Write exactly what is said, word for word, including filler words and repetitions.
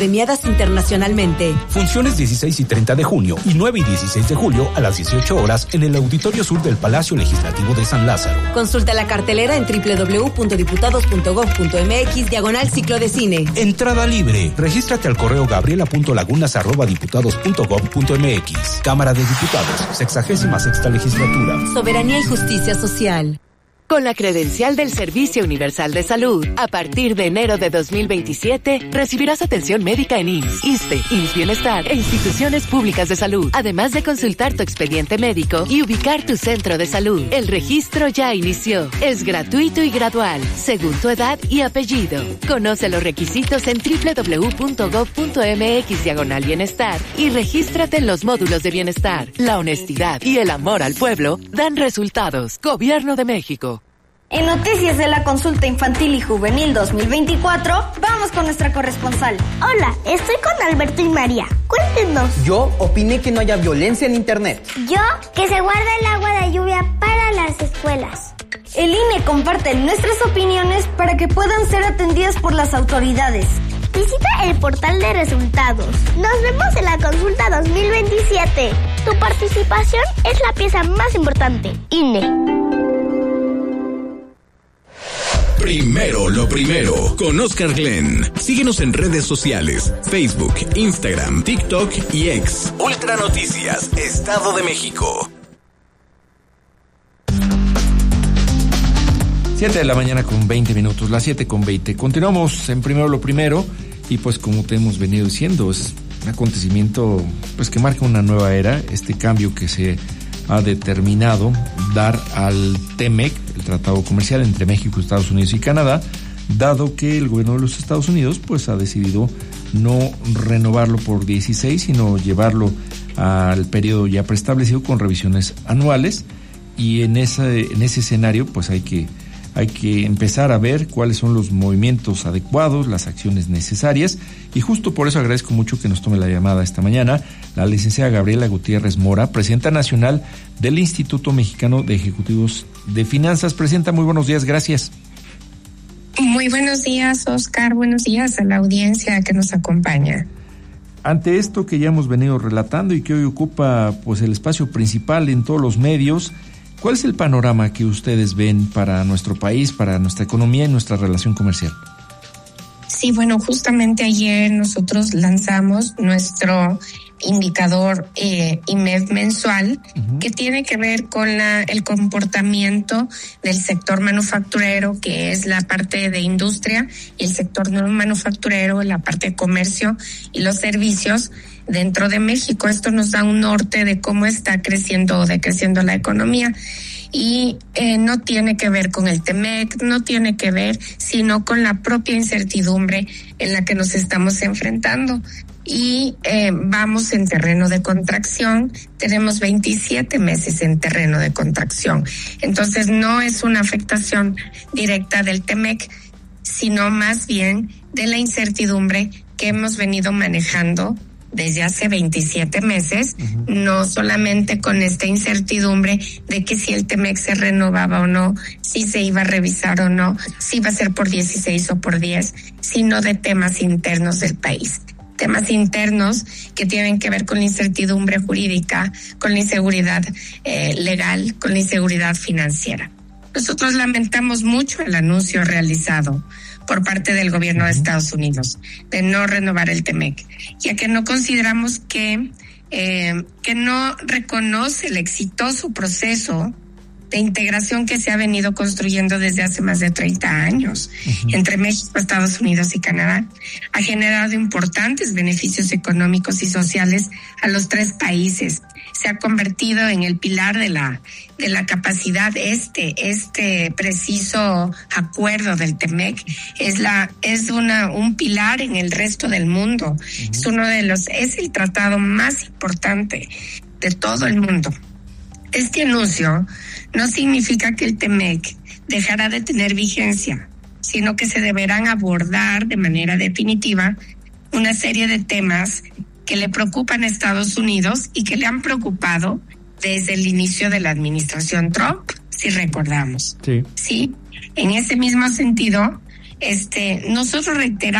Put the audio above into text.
premiadas internacionalmente. Funciones dieciséis y treinta de junio y nueve y dieciséis de julio a las dieciocho horas en el Auditorio Sur del Palacio Legislativo de San Lázaro. Consulta la cartelera en doble u doble u doble u punto diputados punto gob punto eme equis diagonal ciclo de cine. Entrada libre. Regístrate al correo gabriela punto lagunas arroba diputados punto gob punto eme equis. Cámara de Diputados, sexagésima sexta legislatura. Soberanía y justicia social. Con la credencial del Servicio Universal de Salud, a partir de enero de dos mil veintisiete, recibirás atención médica en I M S S, ISSSTE, I M S S Bienestar e instituciones públicas de salud, además de consultar tu expediente médico y ubicar tu centro de salud. El registro ya inició. Es gratuito y gradual, según tu edad y apellido. Conoce los requisitos en doble u doble u doble u punto gob punto eme equis diagonal bienestar y regístrate en los módulos de bienestar. La honestidad y el amor al pueblo dan resultados. Gobierno de México. En Noticias de la Consulta Infantil y Juvenil dos mil veinticuatro, vamos con nuestra corresponsal. Hola, estoy con Alberto y María. Cuéntenos. Yo opiné que no haya violencia en internet. Yo, que se guarda el agua de lluvia para las escuelas. El I N E comparte nuestras opiniones para que puedan ser atendidas por las autoridades. Visita el portal de resultados. Nos vemos en la consulta dos mil veintisiete. Tu participación es la pieza más importante. I N E. Primero lo primero, con Oscar Glenn. Síguenos en redes sociales, Facebook, Instagram, TikTok y X. Ultra Noticias, Estado de México. siete de la mañana con veinte minutos, las siete con veinte. Continuamos en Primero lo primero y pues como te hemos venido diciendo, es un acontecimiento pues que marca una nueva era, este cambio que se ha determinado dar al T M E C, el tratado comercial entre México, Estados Unidos y Canadá, dado que el gobierno de los Estados Unidos pues ha decidido no renovarlo por dieciséis, sino llevarlo al periodo ya preestablecido con revisiones anuales, y en ese, en ese escenario pues hay que Hay que empezar a ver cuáles son los movimientos adecuados, las acciones necesarias, y justo por eso agradezco mucho que nos tome la llamada esta mañana la licenciada Gabriela Gutiérrez Mora, presidenta nacional del Instituto Mexicano de Ejecutivos de Finanzas. Presidenta, muy buenos días, gracias. Muy buenos días, Oscar, buenos días a la audiencia que nos acompaña. Ante esto que ya hemos venido relatando y que hoy ocupa pues el espacio principal en todos los medios, ¿cuál es el panorama que ustedes ven para nuestro país, para nuestra economía y nuestra relación comercial? Sí, bueno, justamente ayer nosotros lanzamos nuestro indicador eh, I M E F mensual, uh-huh, que tiene que ver con la, el comportamiento del sector manufacturero, que es la parte de industria, y el sector no manufacturero, la parte de comercio y los servicios dentro de México. Esto nos da un norte de cómo está creciendo o decreciendo la economía. Y eh, no tiene que ver con el T M E C, no tiene que ver, sino con la propia incertidumbre en la que nos estamos enfrentando. Y eh, vamos en terreno de contracción, tenemos veintisiete meses en terreno de contracción. Entonces no es una afectación directa del T M E C, sino más bien de la incertidumbre que hemos venido manejando desde hace veintisiete meses, uh-huh, no solamente con esta incertidumbre de que si el T M E C se renovaba o no, si se iba a revisar o no, si iba a ser por dieciséis o por diez, sino de temas internos del país. Temas internos que tienen que ver con la incertidumbre jurídica, con la inseguridad eh, legal, con la inseguridad financiera. Nosotros lamentamos mucho el anuncio realizado por parte del gobierno de Estados Unidos de no renovar el T M E C, ya que no consideramos que, eh, que no reconoce el exitoso proceso de integración que se ha venido construyendo desde hace más de treinta años uh-huh. entre México, Estados Unidos y Canadá. Ha generado importantes beneficios económicos y sociales a los tres países. Se ha convertido en el pilar de la de la capacidad. Este este preciso acuerdo del T M E C es la es una un pilar en el resto del mundo. Uh-huh. Es uno de los es el tratado más importante de todo el mundo. Este anuncio no significa que el T M E C dejará de tener vigencia, sino que se deberán abordar de manera definitiva una serie de temas que le preocupan a Estados Unidos y que le han preocupado desde el inicio de la administración Trump, si recordamos. Sí. Sí, en ese mismo sentido, este, nosotros reiteramos